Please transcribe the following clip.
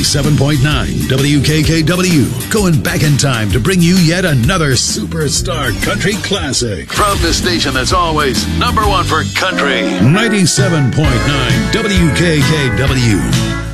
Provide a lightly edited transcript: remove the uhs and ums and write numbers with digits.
97.9 WKKW, going back in time to bring you yet another superstar country classic. From the station that's always number one for country, 97.9 WKKW.